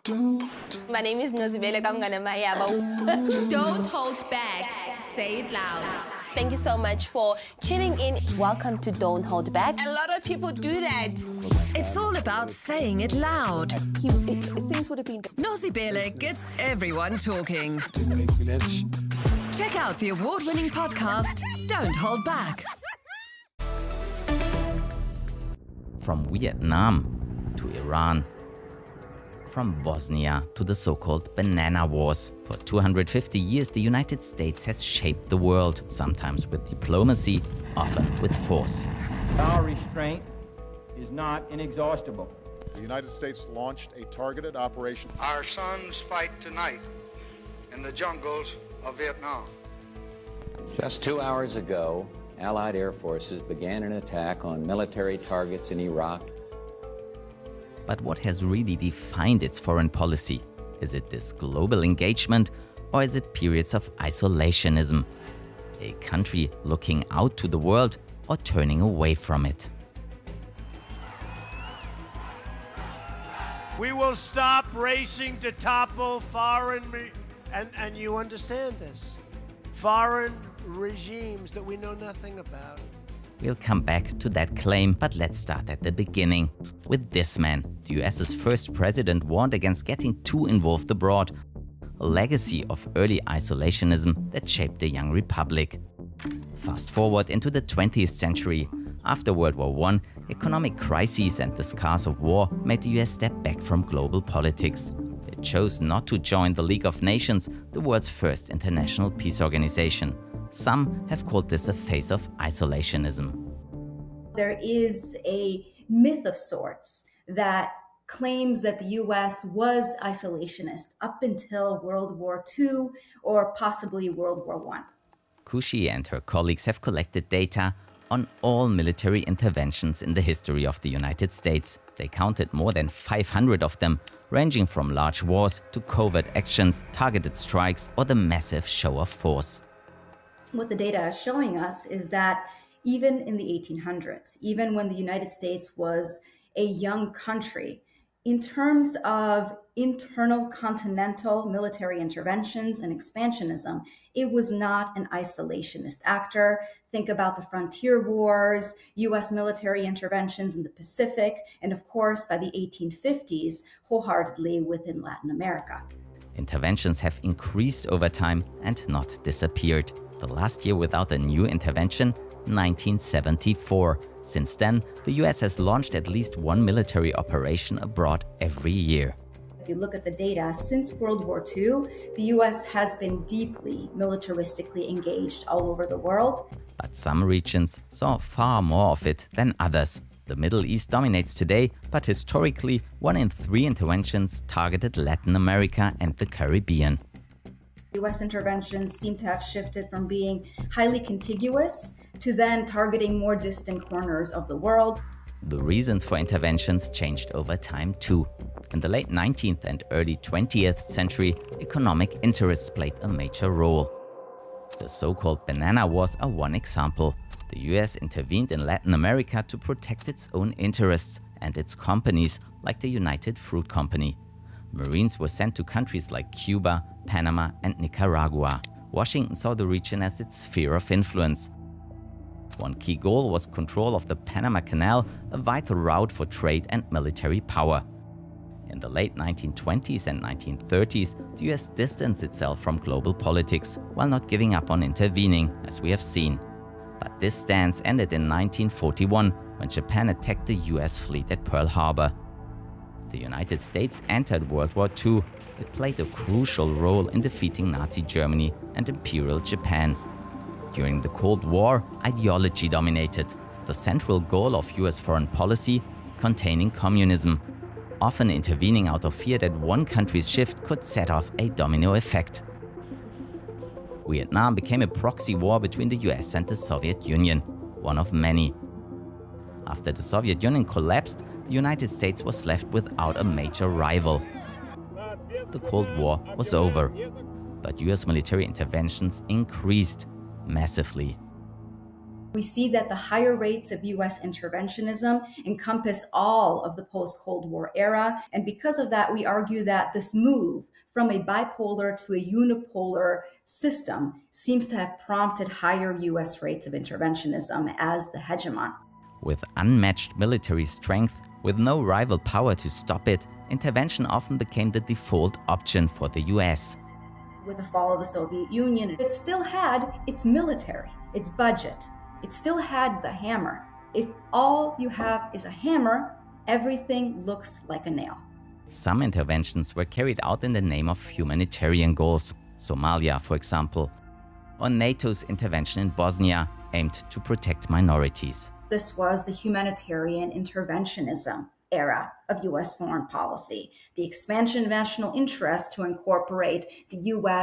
My name is Nozibele Kamngana Mayaba. Don't hold back. Say it loud. Thank you so much for tuning in. Welcome to Don't Hold Back. A lot of people do that. It's all about saying it loud. Things would have been... Nozibele gets everyone talking. Check out the award-winning podcast, Don't Hold Back. From Vietnam to Iran, from Bosnia to the so-called Banana Wars. For 250 years, the United States has shaped the world, sometimes with diplomacy, often with force. Our restraint is not inexhaustible. The United States launched a targeted operation. Our sons fight tonight in the jungles of Vietnam. Just 2 hours ago, Allied air forces began an attack on military targets in Iraq. But what has really defined its foreign policy? Is it this global engagement, or is it periods of isolationism? A country looking out to the world or turning away from it? We will stop racing to topple foreign, and you understand this, foreign regimes that we know nothing about. We'll come back to that claim, but let's start at the beginning. With this man, the US's first president warned against getting too involved abroad. A legacy of early isolationism that shaped the young republic. Fast forward into the 20th century. After World War I, economic crises and the scars of war made the US step back from global politics. It chose not to join the League of Nations, the world's first international peace organization. Some have called this a phase of isolationism. There is a myth of sorts that claims that the US was isolationist up until World War II or possibly World War I. Kushi and her colleagues have collected data on all military interventions in the history of the United States. They counted more than 500 of them, ranging from large wars to covert actions, targeted strikes, or the massive show of force. What the data is showing us is that even in the 1800s, even when the United States was a young country, in terms of internal continental military interventions and expansionism, it was not an isolationist actor. Think about the frontier wars, US military interventions in the Pacific, and of course, by the 1850s, wholeheartedly within Latin America. Interventions have increased over time and not disappeared. The last year without a new intervention, 1974. Since then, the US has launched at least one military operation abroad every year. If you look at the data, since World War II, the US has been deeply militaristically engaged all over the world. But some regions saw far more of it than others. The Middle East dominates today, but historically, 1 in 3 interventions targeted Latin America and the Caribbean. US interventions seem to have shifted from being highly contiguous to then targeting more distant corners of the world. The reasons for interventions changed over time too. In the late 19th and early 20th century, economic interests played a major role. The so-called Banana Wars are one example. The US intervened in Latin America to protect its own interests and its companies, like the United Fruit Company. Marines were sent to countries like Cuba, Panama, and Nicaragua. Washington saw the region as its sphere of influence. One key goal was control of the Panama Canal, a vital route for trade and military power. In the late 1920s and 1930s, the US distanced itself from global politics, while not giving up on intervening, as we have seen. But this stance ended in 1941, when Japan attacked the US fleet at Pearl Harbor. The United States entered World War II. It played a crucial role in defeating Nazi Germany and Imperial Japan. During the Cold War, ideology dominated, the central goal of US foreign policy, containing communism, often intervening out of fear that one country's shift could set off a domino effect. Vietnam became a proxy war between the US and the Soviet Union, one of many. After the Soviet Union collapsed, the United States was left without a major rival. The Cold War was over, but US military interventions increased massively. We see that the higher rates of US interventionism encompass all of the post-Cold War era. And because of that, we argue that this move from a bipolar to a unipolar system seems to have prompted higher US rates of interventionism as the hegemon. With unmatched military strength, with no rival power to stop it, intervention often became the default option for the US. With the fall of the Soviet Union, it still had its military, its budget. It still had the hammer. If all you have is a hammer, everything looks like a nail. Some interventions were carried out in the name of humanitarian goals, Somalia, for example, or NATO's intervention in Bosnia, aimed to protect minorities. This was the humanitarian interventionism era of US foreign policy, the expansion of national interest to incorporate the US